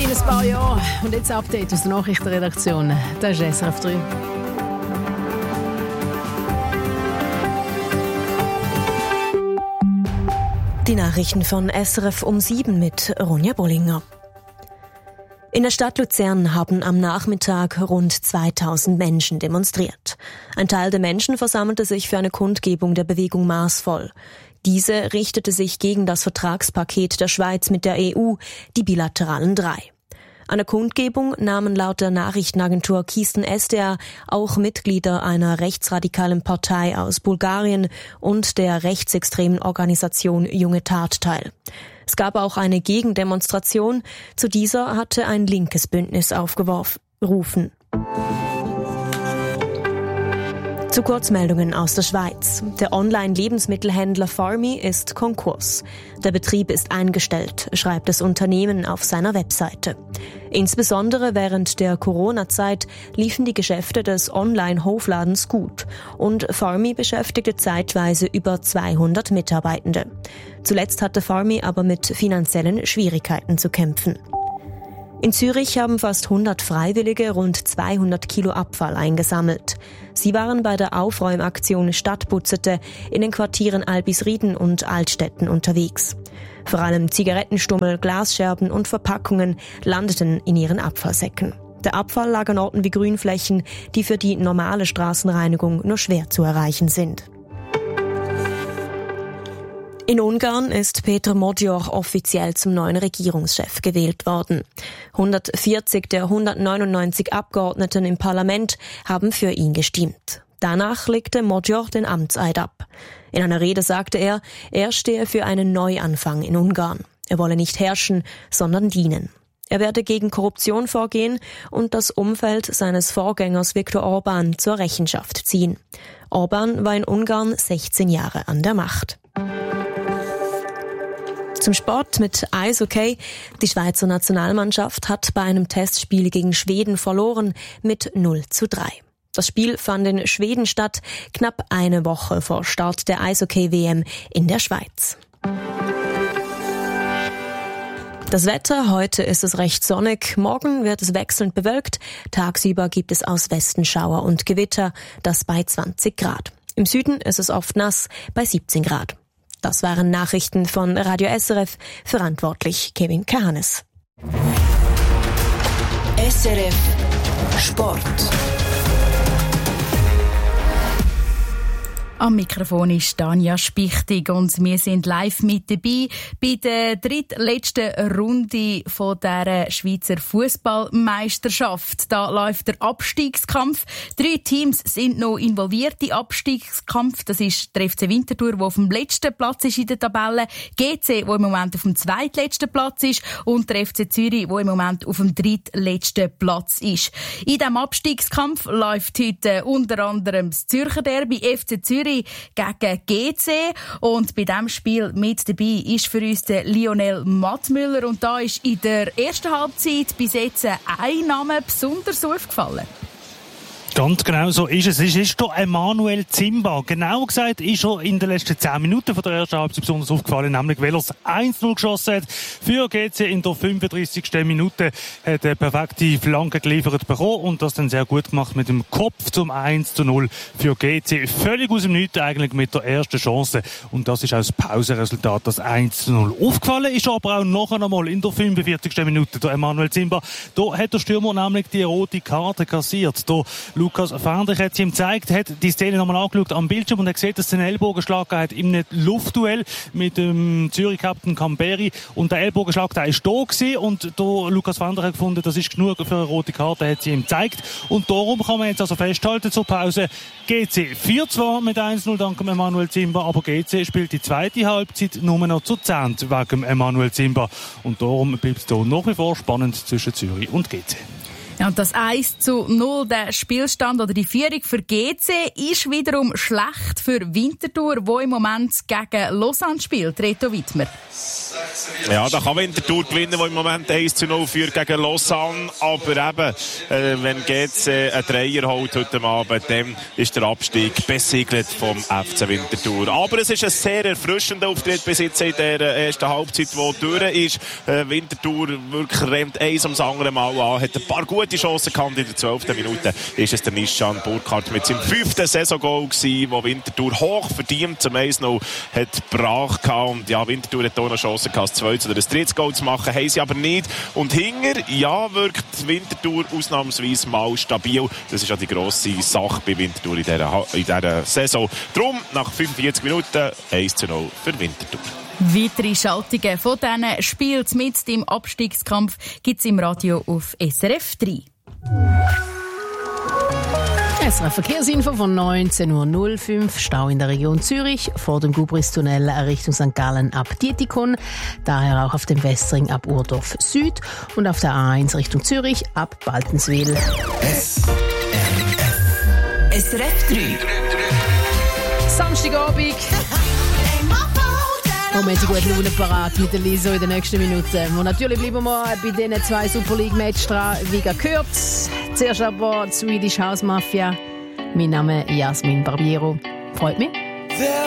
in ein paar Jahren. Und jetzt ein Update aus der Nachrichtenredaktion. Das ist SRF 3. Die Nachrichten von SRF um 7 mit Ronja Bollinger. In der Stadt Luzern haben am Nachmittag rund 2000 Menschen demonstriert. Ein Teil der Menschen versammelte sich für eine Kundgebung der Bewegung Maßvoll. Diese richtete sich gegen das Vertragspaket der Schweiz mit der EU, die bilateralen 3. An der Kundgebung nahmen laut der Nachrichtenagentur Kisten SDA auch Mitglieder einer rechtsradikalen Partei aus Bulgarien und der rechtsextremen Organisation Junge Tat teil. Es gab auch eine Gegendemonstration. Zu dieser hatte ein linkes Bündnis aufgerufen. Zu Kurzmeldungen aus der Schweiz. Der Online-Lebensmittelhändler Farmy ist Konkurs. Der Betrieb ist eingestellt, schreibt das Unternehmen auf seiner Webseite. Insbesondere während der Corona-Zeit liefen die Geschäfte des Online-Hofladens gut und Farmy beschäftigte zeitweise über 200 Mitarbeitende. Zuletzt hatte Farmy aber mit finanziellen Schwierigkeiten zu kämpfen. In Zürich haben fast 100 Freiwillige rund 200 Kilo Abfall eingesammelt. Sie waren bei der Aufräumaktion Stadtputzete in den Quartieren Albisrieden und Altstetten unterwegs. Vor allem Zigarettenstummel, Glasscherben und Verpackungen landeten in ihren Abfallsäcken. Der Abfall lag an Orten wie Grünflächen, die für die normale Straßenreinigung nur schwer zu erreichen sind. In Ungarn ist Péter Magyar offiziell zum neuen Regierungschef gewählt worden. 140 der 199 Abgeordneten im Parlament haben für ihn gestimmt. Danach legte Magyar den Amtseid ab. In einer Rede sagte er stehe für einen Neuanfang in Ungarn. Er wolle nicht herrschen, sondern dienen. Er werde gegen Korruption vorgehen und das Umfeld seines Vorgängers Viktor Orbán zur Rechenschaft ziehen. Orbán war in Ungarn 16 Jahre an der Macht. Zum Sport mit Eishockey. Die Schweizer Nationalmannschaft hat bei einem Testspiel gegen Schweden verloren mit 0:3. Das Spiel fand in Schweden statt, knapp eine Woche vor Start der Eishockey-WM in der Schweiz. Das Wetter, heute ist es recht sonnig, morgen wird es wechselnd bewölkt, tagsüber gibt es aus Westen Schauer und Gewitter, das bei 20 Grad. Im Süden ist es oft nass, bei 17 Grad. Das waren Nachrichten von Radio SRF, verantwortlich Kevin Kahanes. SRF Sport. Am Mikrofon ist Tanja Spichtig und wir sind live mit dabei bei der drittletzten Runde von dieser Schweizer Fußballmeisterschaft. Da läuft der Abstiegskampf. 3 Teams sind noch involviert im Abstiegskampf. Das ist der FC Winterthur, der auf dem letzten Platz ist in der Tabelle, GC, der im Moment auf dem zweitletzten Platz ist und der FC Zürich, der im Moment auf dem drittletzten Platz ist. In diesem Abstiegskampf läuft heute unter anderem das Zürcher Derby, FC Zürich gegen GC. Und bei diesem Spiel mit dabei ist für uns der Lionel Mattmüller. Und da ist in der ersten Halbzeit bis jetzt ein Name besonders aufgefallen. Ganz genau so ist es. Es ist der Emanuel Zimba. Genau gesagt ist er in den letzten 10 Minuten von der ersten Halbzeit besonders aufgefallen, nämlich weil er das 1:0 geschossen hat. Für GC in der 35. Minute hat er perfekte Flanke geliefert bekommen und das dann sehr gut gemacht mit dem Kopf zum 1:0 für GC. Völlig aus dem Nichts eigentlich mit der ersten Chance. Und das ist auch das Pausenresultat, das 1:0. Aufgefallen ist aber auch noch einmal in der 45. Minute der Emanuel Zimba. Da hat der Stürmer nämlich die rote Karte kassiert. Der Lukas Fendrich hat sie ihm gezeigt, hat die Szene nochmal angeschaut am Bildschirm und hat gesehen, dass es einen Ellbogenschlag hat in einem Luftduell mit dem Zürich-Captain Camberi. Und der Ellbogenschlag, der ist da gewesen und der Lukas Fendrich hat gefunden, das ist genug für eine rote Karte, hat sie ihm gezeigt. Und darum kann man jetzt also festhalten zur Pause, GC führt zwar mit 1:0 dank Emanuel Zimba, aber GC spielt die zweite Halbzeit nur noch zu 10 wegen Emanuel Zimba. Und darum bleibt es hier nach wie vor spannend zwischen Zürich und GC. Ja, und das 1:0, der Spielstand oder die Führung für GC ist wiederum schlecht für Winterthur, wo im Moment gegen Lausanne spielt. Reto Wittmer. Ja, da kann Winterthur gewinnen, wo im Moment 1:0 führt gegen Lausanne. Aber eben, wenn GC einen Dreier holt heute Abend, dann ist der Abstieg besiegelt vom FC Winterthur. Aber es ist ein sehr erfrischender Auftritt bis jetzt in der ersten Halbzeit, die durch ist. Winterthur wirklich rennt eins ums andere Mal an, hat ein paar gute Chancen gehabt. In der 12. Minute ist es der Nishan Burkhardt mit seinem 5. Saisongoal gewesen, wo Winterthur hoch verdient zum 1:0 hat gebracht. Und ja, Winterthur hat auch noch Chancen gehabt, das 2. oder das 3. Goal zu machen, haben sie aber nicht. Und hinger, ja, wirkt Winterthur ausnahmsweise mal stabil. Das ist ja die grosse Sache bei Winterthur in dieser Saison. Darum, nach 45 Minuten 1:0 für Winterthur. Weitere Schaltungen von diesen Spielen mit im Abstiegskampf gibt es im Radio auf SRF 3. SRF Verkehrsinfo von 19.05 Uhr. Stau in der Region Zürich vor dem Gubristunnel Richtung St. Gallen ab Dietikon. Daher auch auf dem Westring ab Urdorf Süd und auf der A1 Richtung Zürich ab Baltenswil. SRF 3. Samstagabend. Moment, die gute Laune parat mit der Liso in den nächsten Minuten. Und natürlich bleiben wir bei diesen 2 Super League-Matches dran, wie gehört. Zuerst aber Swedish House Mafia. Mein Name ist Jasmin Barbiero. Freut mich.